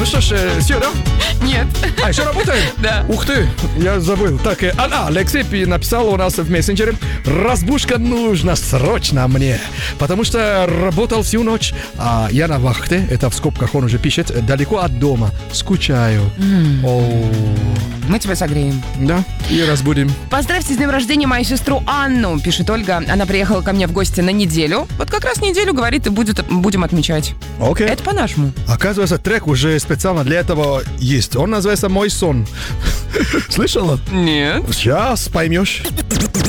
Ну что ж, все, да? Нет. А, еще работаем? Да. Ух ты, я забыл. Так, Алексей написал у нас в мессенджере: разбушка нужна срочно мне, потому что работал всю ночь, а я на вахте, это в скобках он уже пишет, далеко от дома, скучаю. Мы тебя согреем. Да, и разбудим. Поздравьте с днем рождения мою сестру Анну, пишет Ольга. Она приехала ко мне в гости на неделю. Вот как раз неделю, говорит, и будем отмечать. Окей. Это по-нашему. Оказывается, трек уже специально для этого есть. Он называется «Мой сон». Слышала? Нет. Сейчас поймешь.